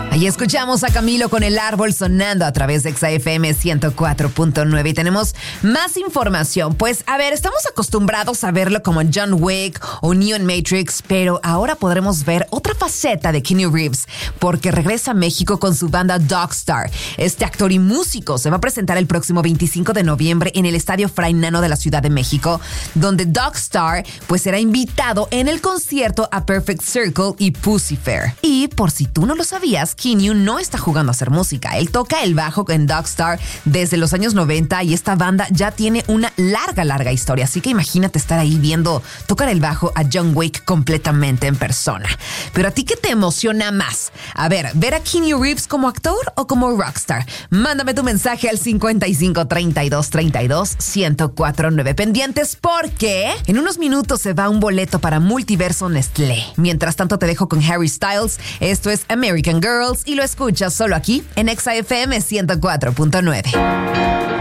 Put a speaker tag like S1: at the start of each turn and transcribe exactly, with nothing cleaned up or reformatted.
S1: Ahí escuchamos a Camilo con El Árbol sonando a través de Exa F M ciento cuatro punto nueve y tenemos más información. Pues, a ver, estamos acostumbrados a verlo como John Wick o Neo en Matrix, pero ahora podremos ver otra faceta de Keanu Reeves porque regresa a México con su banda Dogstar. Este actor y músico se va a presentar el próximo veinticinco de noviembre en el Estadio Fray Nano de la Ciudad de México, donde Dogstar pues será invitado en el concierto a Perfect Circle y Puscifer. Y por si tú no lo sabías, Keanu no está jugando a hacer música. Él toca el bajo en Dogstar desde los años noventa y esta banda ya tiene una larga, larga historia. Así que imagínate estar ahí viendo tocar el bajo a John Wick completamente en persona. Pero ¿a ti qué te emociona más? A ver, ¿ver a Keanu Reeves como actor o como rockstar? Mándame tu mensaje al cincuenta y cinco, treinta y dos, treinta y dos, ciento cuatro punto nueve. Pendientes porque en unos minutos se va un boleto para Multiverso Nestlé. Mientras tanto te dejo con Harry Styles. Esto es American Girls y lo escuchas solo aquí en Exa F M ciento cuatro punto nueve.